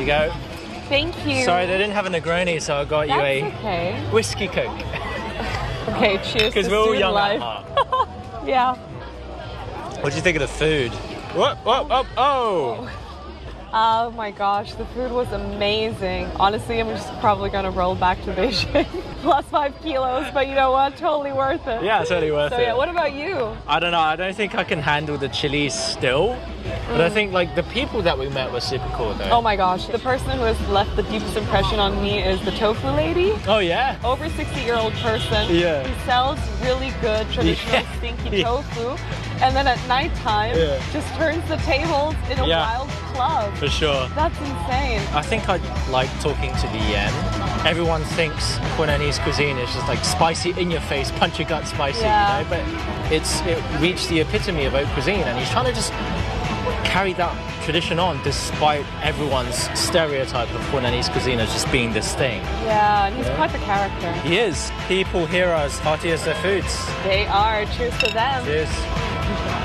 go. Thank you. Sorry, they didn't have a Negroni, so I got you a okay. whiskey Coke. Okay, cheers. Because we're all young at heart. Yeah. What do you think of the food? What? Oh! Oh my gosh, the food was amazing. Honestly, I'm just probably gonna roll back to Beijing. Plus 5 kilos, but you know what? Totally worth it. Yeah, totally worth it. Yeah, what about you? I don't know. I don't think I can handle the chili still. But I think like the people that we met were super cool though. Oh my gosh, the person who has left the deepest impression on me is the tofu lady. Oh yeah? Over 60-year-old person Yeah. who sells really good traditional stinky tofu. And then at nighttime, just turns the tables in a wild club. For sure. That's insane. I think I like talking to the Yen. Everyone thinks Huinanese cuisine is just like spicy in your face, punch your gut spicy, you know? But it reached the epitome of haute cuisine, and he's trying to just carry that tradition on despite everyone's stereotype of Huinanese cuisine as just being this thing. Yeah, and he's quite the character. He is. People here are as hearty as their foods. They are. Cheers to them. Cheers.